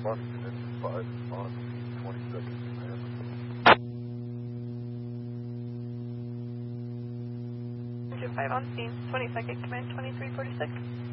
Engine 5 on the 22nd command. Engine 5 on scene, 22nd command, 2346.